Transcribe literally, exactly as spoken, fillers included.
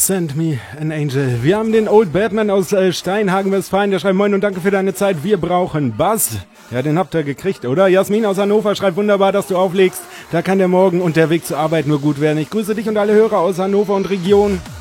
Send Me an Angel. Wir haben den Old Batman aus äh, Steinhagen, Westfalen. Der schreibt Moin und danke für deine Zeit. Wir brauchen Bass. Ja, den habt ihr gekriegt, oder? Jasmin aus Hannover schreibt wunderbar, dass du auflegst. Da kann der Morgen und der Weg zur Arbeit nur gut werden. Ich grüße dich und alle Hörer aus Hannover und Region.